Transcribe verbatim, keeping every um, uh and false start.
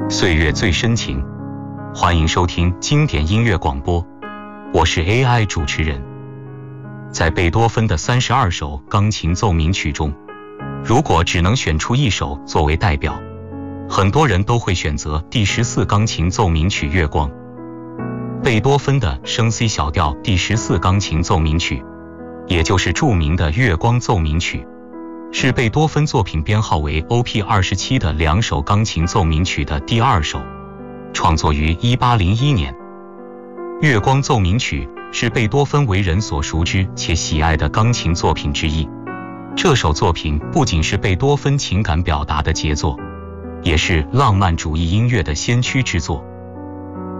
岁月最深情，欢迎收听经典音乐广播，我是 A I 主持人。在贝多芬的三十二首钢琴奏鸣曲中，如果只能选出一首作为代表，很多人都会选择第十四钢琴奏鸣曲《月光》。贝多芬的升 C 小调第十四钢琴奏鸣曲，也就是著名的《月光奏鸣曲》，是贝多芬作品编号为 O P 二十七的两首钢琴奏鸣曲的第二首，创作于一八零一年。《月光奏鸣曲》是贝多芬为人所熟知且喜爱的钢琴作品之一。这首作品不仅是贝多芬情感表达的杰作，也是浪漫主义音乐的先驱之作。